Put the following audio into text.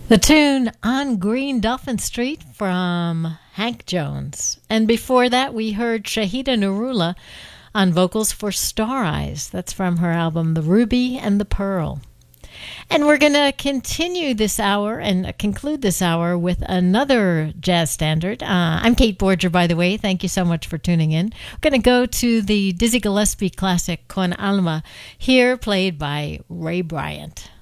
The tune On Green Dolphin Street from Hank Jones. And before that, we heard Shahida Nurullah on vocals for Star Eyes. That's from her album The Ruby and the Pearl. And we're going to continue this hour and conclude this hour with another jazz standard. I'm Kate Borger, by the way. Thank you so much for tuning in. We're going to go to the Dizzy Gillespie classic, Con Alma, here played by Ray Bryant.